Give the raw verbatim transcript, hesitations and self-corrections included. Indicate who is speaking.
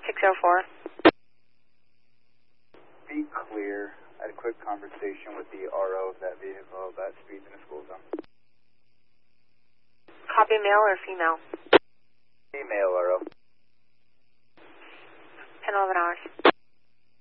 Speaker 1: six oh four.
Speaker 2: Be clear. I had a quick conversation with the R O of that vehicle that speeds in the school zone.
Speaker 1: Copy, male or female?